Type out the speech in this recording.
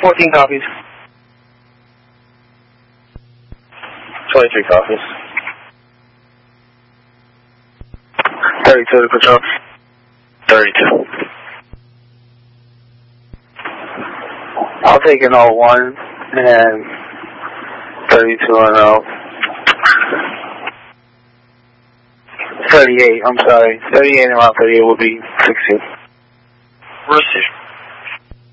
14 copies. 23 copies. 32 to control. 32. I'll take an 01 and 32 and 0. 38, I'm sorry. 38 and around 38 will be 16. Receive.